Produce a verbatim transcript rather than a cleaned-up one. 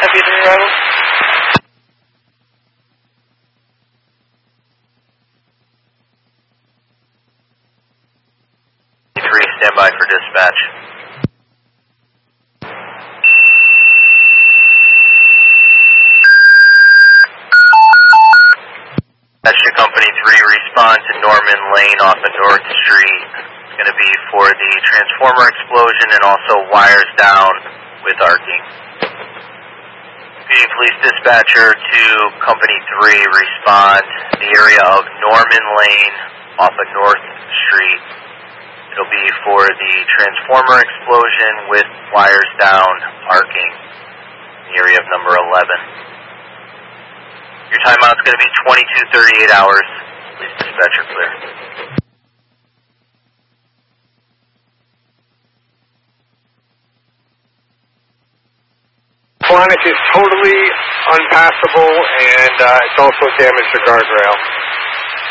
F B three arrival. three, stand by for dispatch. That's your Company three, respond to Norman Lane off of North Street. It's going to be for the transformer explosion and also wires down with arcing. Union Police Dispatcher to Company three, respond the area of Norman Lane off of North Street. It'll be for the transformer explosion with wires down arcing in the area of number eleven. Your timeout's going to be twenty-two thirty-eight hours. Please dispatcher clear. Flonic is totally unpassable, and uh, it's also damaged the guardrail.